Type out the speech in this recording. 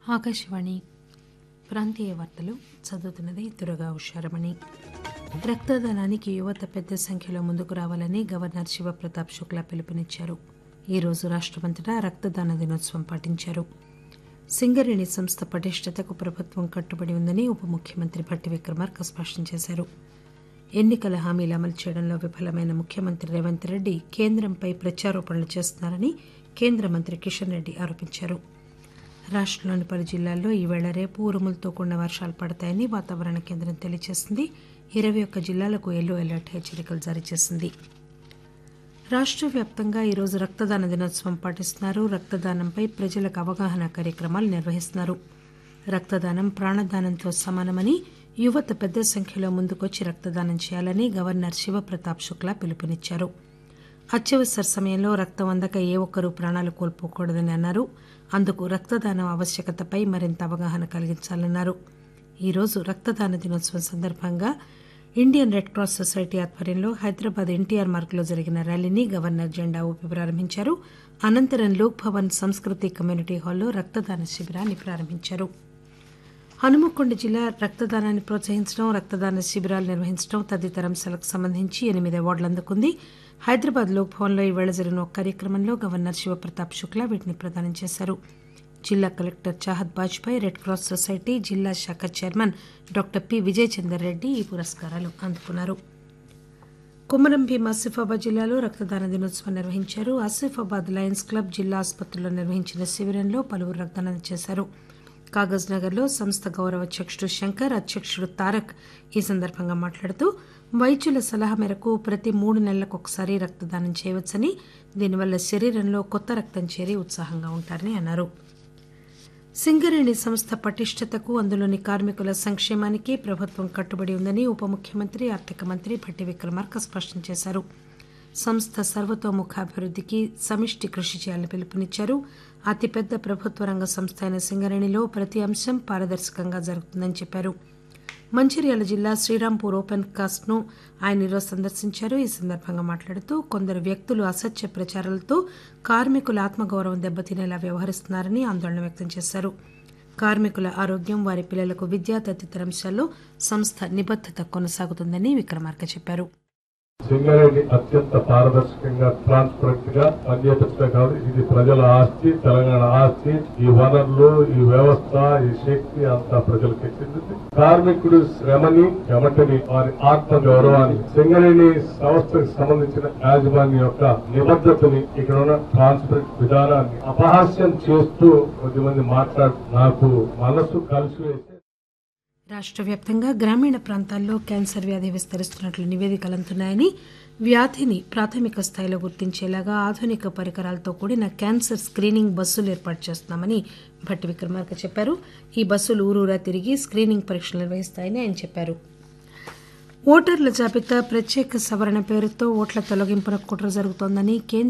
ఆకాశవాణి ప్రాంతీయ వార్తలు చదువుతున్నది దుర్గా ఉషారమణి. రక్తదానానికి యువత పెద్ద సంఖ్యలో ముందుకు రావాలని గవర్నర్ శివప్రతాప్ శుక్లా పిలుపునిచ్చారు. ఈరోజు రాష్టమంతటా రక్తదాన దినోత్సవం పాటించారు. సింగరేణి సంస్థ పటిష్టతకు ప్రభుత్వం కట్టుబడి ఉందని ఉప ముఖ్యమంత్రి భట్టి విక్రమార్క స్పష్టం చేశారు. ఎన్నికల హామీలు అమలు చేయడంలో విఫలమైన ముఖ్యమంత్రి రేవంత్ రెడ్డి కేంద్రంపై ప్రత్యారోపణలు చేస్తున్నారని కేంద్ర మంత్రి కిషన్ రెడ్డి ఆరోపించారు. రాష్టంలోని పలు జిల్లాల్లో ఈవేళ రేపు ఉరుములతో కూడిన వర్షాలు పడతాయని వాతావరణ కేంద్రం తెలియజేసింది. 21 జిల్లాలకు ఎల్లో అలర్ట్ హెచ్చరికలు జారీ చేసింది. రాష్ట్ర వ్యాప్తంగా ఈరోజు రక్తదాన దినోత్సవం పాటిస్తున్నారు. రక్తదానంపై ప్రజలకు అవగాహన కార్యక్రమాలు నిర్వహిస్తున్నారు. రక్తదానం ప్రాణదానంతో సమానమని, యువత పెద్ద సంఖ్యలో ముందుకొచ్చి రక్తదానం చేయాలని గవర్నర్ శివప్రతాప్ శుక్లా పిలుపునిచ్చారు. అత్యవసర సమయంలో రక్తం అందక ఏ ఒక్కరూ ప్రాణాలు కోల్పోకూడదని అన్నారు. అందుకు రక్తదానం ఆవశ్యకతపై మరింత అవగాహన కలిగించాలన్నారు. ఈరోజు రక్తదాన దినోత్సవం సందర్భంగా ఇండియన్ రెడ్ క్రాస్ సొసైటీ ఆధ్వర్యంలో హైదరాబాద్ ఎన్టీఆర్ మార్గ్లో జరిగిన ర్యాలీని గవర్నర్ జెండా ఊపి ప్రారంభించారు. అనంతరం లోక్ భవన్ సంస్కృతి కమ్యూనిటీ హాల్లో రక్తదాన శిబిరాన్ని ప్రారంభించారు. హనుమకొండ జిల్లా రక్తదానాన్ని ప్రోత్సహించడం, రక్తదాన శిబిరాలు నిర్వహించడం తదితర అంశాలకు సంబంధించి 8 అవార్డులు అందుకుంది. హైదరాబాద్ లోక్ భవన్లో ఈవేళ జరిగిన ఒక కార్యక్రమంలో గవర్నర్ శివప్రతాప్ శుక్లా వీటిని ప్రదానం చేశారు. జిల్లా collector Chahad Bajpai, red cross society జిల్లా శాఖ chairman doctor P Vijay Chander Reddy ఈ పురస్కారాలు అందుకున్నారు. కొమరం భీం ఆసిఫాబాద్ జిల్లాలో రక్తదాన దినోత్సవం నిర్వహించారు. ఆసిఫాబాద్ లయన్స్ క్లబ్ జిల్లా ఆసుపత్రిలో నిర్వహించిన శిబిరంలో పలువురు రక్తదానం చేశారు. కాగజ్ నగర్ లో సంస్థ గౌరవ అధ్యక్షుడు శంకర్, అధ్యక్షుడు తారక్ ఈ సందర్భంగా మాట్లాడుతూ వైద్యుల సలహా మేరకు ప్రతి 3 నెలలకు ఒకసారి రక్తదానం చేయవచ్చని, దీనివల్ల శరీరంలో కొత్త రక్తం చేరి ఉత్సాహంగా ఉంటారని అన్నారు. సింగరేణి సంస్థ పటిష్టతకు, అందులోని కార్మికుల సంక్షేమానికి ప్రభుత్వం కట్టుబడి ఉందని ఉప ముఖ్యమంత్రి ఆర్థిక మంత్రి భట్టి విక్రమార్క స్పష్టం చేశారు. సంస్థ సర్వతోముఖాభివృద్ధికి సమిష్టి కృషి చేయాలని పిలుపునిచ్చారు. అతిపెద్ద ప్రభుత్వ రంగ సంస్థ అయిన సింగరేణిలో ప్రతి అంశం పారదర్శకంగా జరుగుతుందని చెప్పారు. మంచిర్యాల జిల్లా శ్రీరాంపూర్ ఓపెన్ కాస్ట్ ను ఆయన ఈరోజు సందర్శించారు. ఈ సందర్భంగా మాట్లాడుతూ కొందరు వ్యక్తులు అసత్య ప్రచారాలతో కార్మికుల ఆత్మగౌరవం దెబ్బతినేలా వ్యవహరిస్తున్నారని ఆందోళన వ్యక్తం చేశారు. కార్మికుల ఆరోగ్యం, వారి పిల్లలకు విద్య తదితర అంశాల్లో సంస్థ నిబద్దత కొనసాగుతుందని విక్రమార్క చెప్పారు. సింగరేణి అత్యంత పారదర్శకంగా, ట్రాన్స్పరెంట్ గా పనిచేయటమే కాదు, ఇది ప్రజల ఆస్తి, తెలంగాణ ఆస్తి. ఈ వనరులు, ఈ వ్యవస్థ, ఈ శక్తి అంతా ప్రజలకు చెందింది. కార్మికుడు శ్రమని, చెమటని, వారి ఆత్మ గౌరవాన్ని, సింగరేణి సంస్థకు సంబంధించిన యాజమాన్యం యొక్క నిబద్ధతని, ఇక్కడ ఉన్న ట్రాన్స్పరెంట్ విధానాన్ని అపహాస్యం చేస్తూ కొద్దిమంది నాకు మనసు కలిసి రాష్ట్ర వ్యాప్తంగా గ్రామీణ ప్రాంతాల్లో క్యాన్సర్ వ్యాధి విస్తరిస్తున్నట్లు నివేదికలు అందుతున్నాయని, వ్యాధిని ప్రాథమిక స్థాయిలో గుర్తించేలాగా ఆధునిక పరికరాలతో కూడిన క్యాన్సర్ స్క్రీనింగ్ బస్సులు ఏర్పాటు చేస్తున్నామని భట్టి విక్రమార్క చెప్పారు. ఈ బస్సులు ఊరూరా తిరిగి స్క్రీనింగ్ పరీక్షలు నిర్వహిస్తాయని ఆయన చెప్పారు. ఓటర్ల జాబితా ప్రత్యేక సవరణ పేరుతో ఓట్ల తొలగింపున కుట్ర జరుగుతోందని కేంద్ర